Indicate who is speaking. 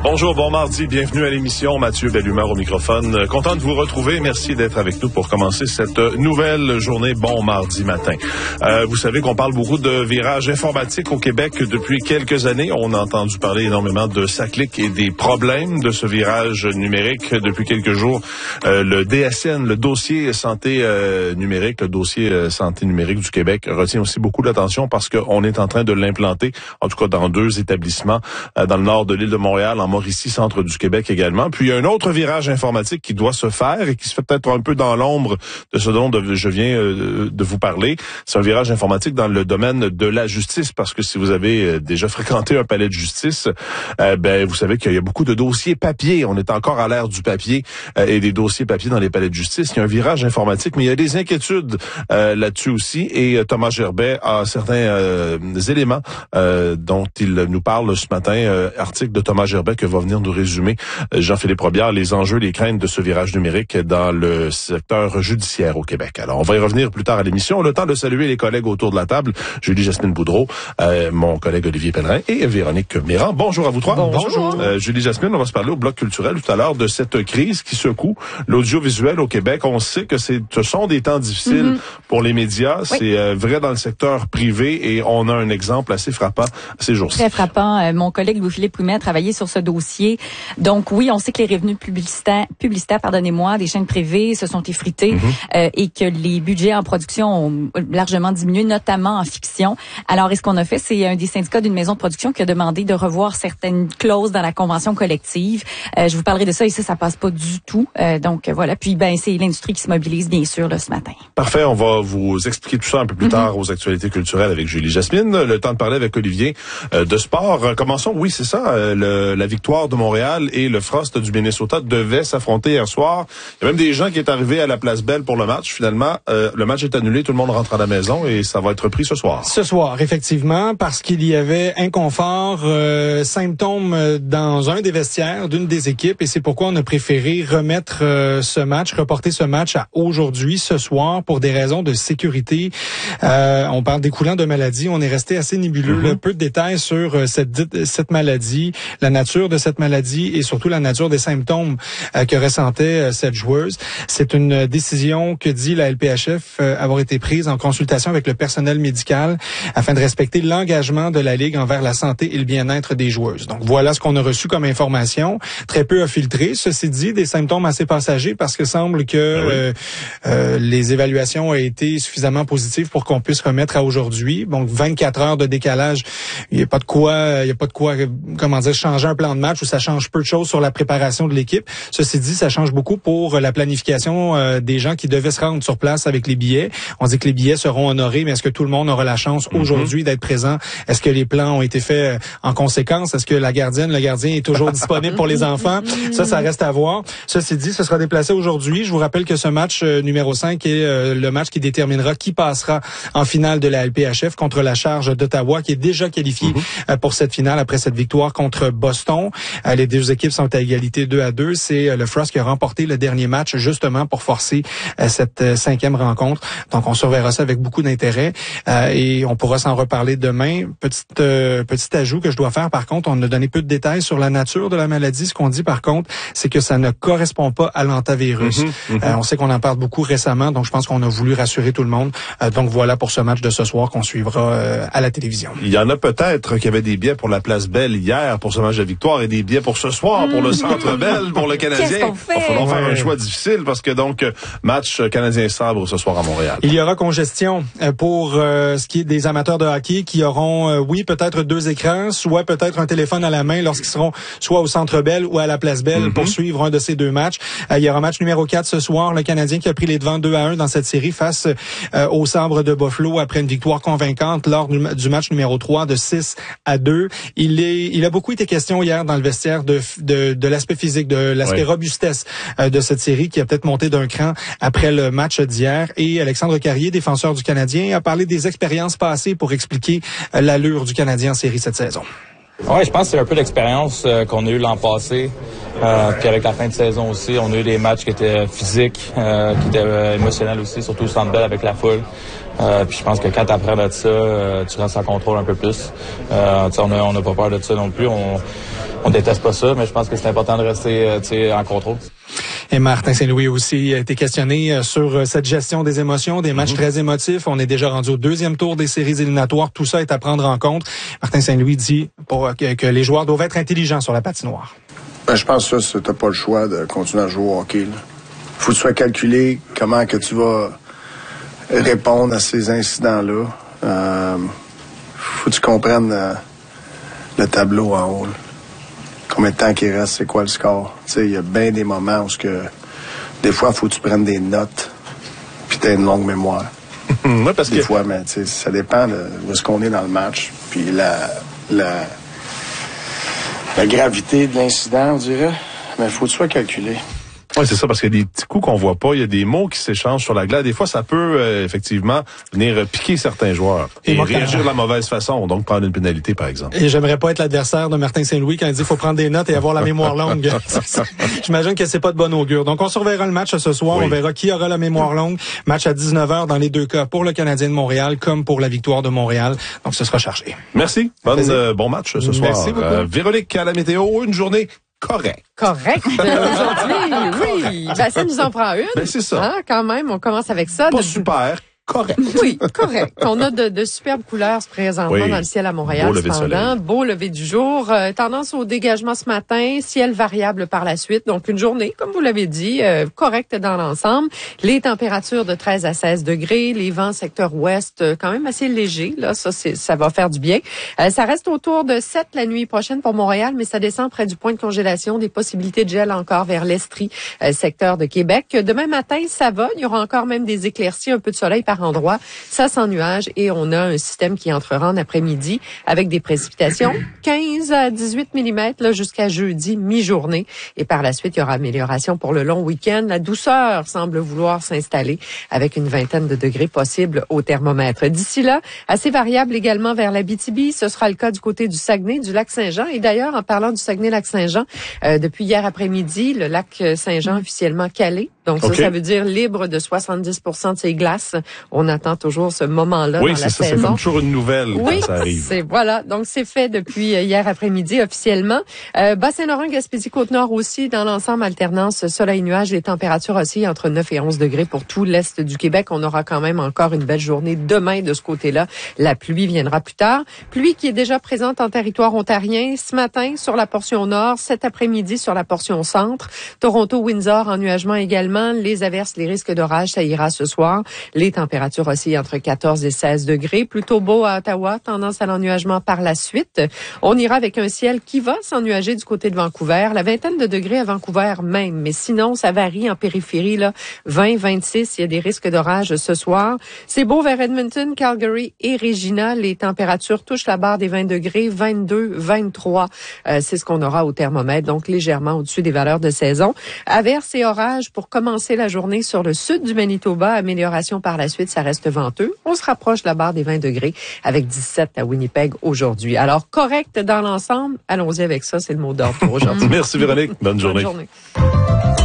Speaker 1: Bonjour, bon mardi, bienvenue à l'émission. Mathieu Bellumeur au microphone. Content de vous retrouver. Merci d'être avec nous pour commencer cette nouvelle journée. Bon mardi matin. Vous savez qu'on parle beaucoup de virage informatique au Québec depuis quelques années. On a entendu parler énormément de SACLIC et des problèmes de ce virage numérique depuis quelques jours. Le DSN, le dossier santé numérique, le dossier santé numérique du Québec retient aussi beaucoup d'attention parce qu'on est en train de l'implanter, en tout cas dans 2 établissements dans le nord de l'île de Montréal, en Mauricie, centre du Québec également. Puis il y a un autre virage informatique qui doit se faire et qui se fait peut-être un peu dans l'ombre de ce dont je viens de vous parler. C'est un virage informatique dans le domaine de la justice, parce que si vous avez déjà fréquenté un palais de justice, vous savez qu'il y a beaucoup de dossiers papier. On est encore à l'ère du papier et des dossiers papier dans les palais de justice. Il y a un virage informatique, mais il y a des inquiétudes là-dessus aussi. Et Thomas Gerbet a certains éléments dont il nous parle ce matin. Article de Thomas Gerbet que va venir nous résumer Jean-Philippe Robillard, les enjeux, les craintes de ce virage numérique dans le secteur judiciaire au Québec. Alors, on va y revenir plus tard à l'émission. Le temps de saluer les collègues autour de la table. Julie-Jasmine Boudreau, mon collègue Olivier Pellerin et Véronique Méran. Bonjour à vous trois.
Speaker 2: Bonjour.
Speaker 1: Julie-Jasmine, on va se parler au Bloc culturel tout à l'heure de cette crise qui secoue l'audiovisuel au Québec. On sait que ce sont des temps difficiles pour les médias. Oui. C'est vrai dans le secteur privé et on a un exemple assez frappant ces jours-ci.
Speaker 2: Très frappant. Mon collègue Louis-Philippe Ouimet a travaillé sur ce dossier. Donc oui, on sait que les revenus publicitaires, des chaînes privées se sont effrités et que les budgets en production ont largement diminué, notamment en fiction. Alors, ce qu'on a fait, c'est un des syndicats d'une maison de production qui a demandé de revoir certaines clauses dans la convention collective. Je vous parlerai de ça et ça passe pas du tout. Donc voilà. Puis c'est l'industrie qui se mobilise bien sûr là, ce matin.
Speaker 1: Parfait. On va vous expliquer tout ça un peu plus tard aux actualités culturelles avec Julie-Jasmine. Le temps de parler avec Olivier de sport. Commençons. Oui, c'est ça. La victoire de Montréal et le Frost du Minnesota devaient s'affronter hier soir. Il y a même des gens qui est arrivé à la Place Belle pour le match. Finalement, le match est annulé. Tout le monde rentre à la maison et ça va être repris ce soir.
Speaker 3: Ce soir, effectivement, parce qu'il y avait inconfort, symptômes dans un des vestiaires d'une des équipes et c'est pourquoi on a préféré reporter ce match à aujourd'hui, ce soir, pour des raisons de sécurité. On parle découlant de maladie. On est resté assez nébuleux. Peu de détails sur cette maladie, la nature de cette maladie et surtout la nature des symptômes que ressentait cette joueuse. C'est une décision que dit la LPHF avoir été prise en consultation avec le personnel médical afin de respecter l'engagement de la Ligue envers la santé et le bien-être des joueuses. Donc voilà ce qu'on a reçu comme information. Très peu a filtré. Ceci dit, des symptômes assez passagers parce que semble que les évaluations ont été suffisamment positives pour qu'on puisse remettre à aujourd'hui. Donc 24 heures de décalage. Il n'y a pas de quoi, changer un plan de match où ça change peu de choses sur la préparation de l'équipe. Ceci dit, ça change beaucoup pour la planification des gens qui devaient se rendre sur place avec les billets. On dit que les billets seront honorés, mais est-ce que tout le monde aura la chance aujourd'hui d'être présent? Est-ce que les plans ont été faits en conséquence? Est-ce que le gardien est toujours disponible pour les enfants? Ça reste à voir. Ceci dit, ce sera déplacé aujourd'hui. Je vous rappelle que ce match numéro 5 est le match qui déterminera qui passera en finale de la LPHF contre la Charge d'Ottawa, qui est déjà qualifiée pour cette finale après cette victoire contre Boston. Les 2 équipes sont à égalité 2-2. C'est le Frost qui a remporté le dernier match justement pour forcer cette 5e rencontre. Donc on surveillera ça avec beaucoup d'intérêt et on pourra s'en reparler demain. Petit ajout que je dois faire par contre, on a donné peu de détails sur la nature de la maladie. Ce qu'on dit par contre, c'est que ça ne correspond pas à l'hantavirus. On sait qu'on en parle beaucoup récemment, donc je pense qu'on a voulu rassurer tout le monde. Donc voilà pour ce match de ce soir qu'on suivra à la télévision.
Speaker 1: Il y en a peut-être qui avaient des billets pour la Place Belle hier pour ce match de victoire et des billets pour ce soir pour le Centre Bell, pour le Canadien. Il va falloir faire un choix difficile parce que donc match Canadien-Sabre ce soir à Montréal.
Speaker 3: Il y aura congestion pour ce qui est des amateurs de hockey qui auront, peut-être 2 écrans, soit peut-être un téléphone à la main lorsqu'ils seront soit au Centre Bell ou à la Place Bell pour suivre un de ces 2 matchs. Il y aura match numéro 4 ce soir, le Canadien qui a pris les devants 2-1 dans cette série face au Sabre de Buffalo après une victoire convaincante lors du match numéro 3 de 6-2. Il a beaucoup été question hier dans le vestiaire de l'aspect physique, de l'aspect robustesse de cette série qui a peut-être monté d'un cran après le match d'hier. Et Alexandre Carrier, défenseur du Canadien, a parlé des expériences passées pour expliquer l'allure du Canadien en série cette saison.
Speaker 4: Oui, je pense que c'est un peu l'expérience qu'on a eue l'an passé. Puis avec la fin de saison aussi, on a eu des matchs qui étaient physiques, qui étaient émotionnels aussi, surtout au Centre Bell avec la foule. Puis je pense que quand tu apprends de ça, tu restes en contrôle un peu plus. On n'a pas peur de ça non plus. On déteste pas ça, mais je pense que c'est important de rester en contrôle.
Speaker 3: Et Martin Saint-Louis aussi a été questionné sur cette gestion des émotions, des matchs très émotifs. On est déjà rendu au 2e tour des séries éliminatoires. Tout ça est à prendre en compte. Martin Saint-Louis dit que les joueurs doivent être intelligents sur la patinoire.
Speaker 5: Je pense que ça, t'as pas le choix de continuer à jouer au hockey. Faut que tu sois calculé comment que tu vas répondre à ces incidents-là. Faut que tu comprennes le tableau en haut. Là. Combien de temps qu'il reste, c'est quoi le score. Il y a bien des moments où des fois, il faut que tu prennes des notes puis tu as une longue mémoire.
Speaker 1: Oui, parce
Speaker 5: des fois, mais ça dépend de où est-ce qu'on est dans le match. Puis la gravité de l'incident, on dirait. Mais il faut que tu sois calculé.
Speaker 1: Oui, c'est ça, parce qu'il y a des petits coups qu'on voit pas. Il y a des mots qui s'échangent sur la glace. Des fois, ça peut effectivement venir piquer certains joueurs et réagir de la mauvaise façon, donc prendre une pénalité, par exemple.
Speaker 3: Et j'aimerais pas être l'adversaire de Martin Saint-Louis quand il dit qu'il faut prendre des notes et avoir la mémoire longue. J'imagine que c'est pas de bon augure. Donc, on surveillera le match ce soir. Oui. On verra qui aura la mémoire longue. Match à 19h dans les deux cas pour le Canadien de Montréal comme pour la Victoire de Montréal. Donc, ce sera chargé.
Speaker 1: Merci. Bon match ce soir.
Speaker 3: Merci beaucoup.
Speaker 1: Véronique, à la météo, une journée correct.
Speaker 6: Aujourd'hui, oui. Ça nous en prend une.
Speaker 1: Ben, c'est ça.
Speaker 6: Quand même, on commence avec ça.
Speaker 1: Pas super. Correct.
Speaker 6: Oui, correct. On a de superbes couleurs présentement dans le ciel à Montréal. Beau lever du jour. Tendance au dégagement ce matin. Ciel variable par la suite. Donc, une journée, comme vous l'avez dit, correcte dans l'ensemble. Les températures de 13 à 16 degrés. Les vents secteur ouest, quand même assez légers. Là, ça va faire du bien. Ça reste autour de 7 la nuit prochaine pour Montréal, mais ça descend près du point de congélation. Des possibilités de gel encore vers l'Estrie, secteur de Québec. Demain matin, ça va. Il y aura encore même des éclaircies, un peu de soleil par endroit, ça sans nuages et on a un système qui entrera en après-midi avec des précipitations 15 à 18 mm là, jusqu'à jeudi mi-journée et par la suite il y aura amélioration pour le long week-end. La douceur semble vouloir s'installer avec une vingtaine de degrés possibles au thermomètre. D'ici là, assez variable également vers l'Abitibi, ce sera le cas du côté du Saguenay, du lac Saint-Jean et d'ailleurs en parlant du Saguenay-Lac-Saint-Jean, depuis hier après-midi, le lac Saint-Jean officiellement calé. Donc ça veut dire libre de 70% de ses glaces. On attend toujours ce moment-là dans la saison. Oui, c'est ça,
Speaker 1: c'est comme toujours une nouvelle quand ça arrive.
Speaker 6: Voilà, donc c'est fait depuis hier après-midi officiellement. Bas-Saint-Laurent, Gaspésie, Côte-Nord aussi, dans l'ensemble, alternance soleil-nuage, les températures aussi entre 9 et 11 degrés pour tout l'est du Québec. On aura quand même encore une belle journée demain de ce côté-là. La pluie viendra plus tard. Pluie qui est déjà présente en territoire ontarien ce matin sur la portion nord, cet après-midi sur la portion centre. Toronto-Windsor, ennuagement également. Les averses, les risques d'orage, ça ira ce soir. Les températures aussi entre 14 et 16 degrés. Plutôt beau à Ottawa, tendance à l'ennuagement par la suite. On ira avec un ciel qui va s'ennuager du côté de Vancouver. La vingtaine de degrés à Vancouver même. Mais sinon, ça varie en périphérie, là. 20, 26, il y a des risques d'orage ce soir. C'est beau vers Edmonton, Calgary et Regina. Les températures touchent la barre des 20 degrés, 22, 23. C'est ce qu'on aura au thermomètre, donc légèrement au-dessus des valeurs de saison. Averses et orages pour commencer la journée sur le sud du Manitoba. Amélioration par la suite, ça reste venteux. On se rapproche de la barre des 20 degrés avec 17 à Winnipeg aujourd'hui. Alors, correct dans l'ensemble. Allons-y avec ça, c'est le mot d'ordre pour aujourd'hui.
Speaker 1: Merci Véronique. Bonne journée.
Speaker 6: Bonne journée.